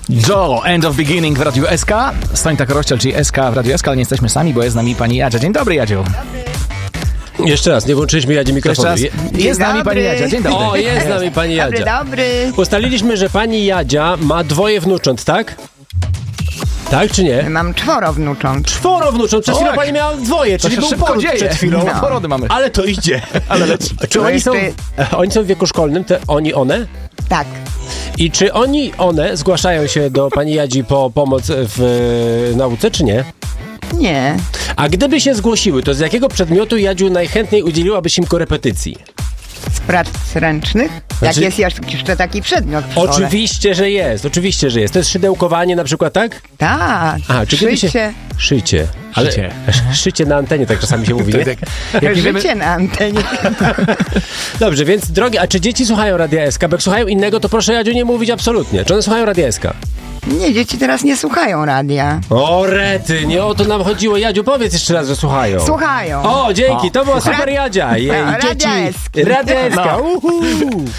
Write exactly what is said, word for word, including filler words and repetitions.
Joe, End of Beginning w Radiu S K. Stańta Korościel, czyli S K w Radiu S K, ale nie jesteśmy sami, bo jest z nami pani Jadzia. Dzień dobry, Jadziu. Jeszcze raz, nie włączyliśmy Jadzi mikrofonu. Jeszcze raz. Jest z nami pani Jadzia. Dzień dobry. O, jest z nami pani Jadzia. Dobry, dobry. Ustaliliśmy, że pani Jadzia ma dwoje wnucząt, tak? Tak czy nie? Mam czworo wnucząt. Czworo wnucząt, przed chwilą Tak. pani miała dwoje, To czyli się był szybko poród dzieje. przed chwilą. No. Porody mamy. Ale to idzie. Ale leci. Czy To oni są, jeszcze- oni są w wieku szkolnym, te oni, one? Tak. I czy oni, one zgłaszają się do pani Jadzi po pomoc w e, nauce, czy nie? Nie. A gdyby się zgłosiły, to z jakiego przedmiotu, Jadziu, najchętniej udzieliłabyś im korepetycji? Z prac ręcznych? Znaczy- Jak jest jeszcze taki przedmiot w szkole. Oczywiście, że jest, oczywiście, że jest. To jest szydełkowanie na przykład, tak? Tak. A, czy kiedy się... Szycie. Szycie. Ale... Szycie. Szycie na antenie, tak czasami się mówi, nie? Tak, jak nie wiemy- Życie na antenie. Dobrze, więc drogie, a czy dzieci słuchają Radia S K? Bo jak słuchają innego, to proszę, Jadziu, nie mówić absolutnie. Czy one słuchają Radia S K? Nie, dzieci teraz nie słuchają radia. O rety, nie o to nam chodziło. Jadziu, powiedz jeszcze raz, że słuchają. Słuchają. O, dzięki, to była super Jadzia. Jej, Radia dzieci. S K. Radia S K. Uhu.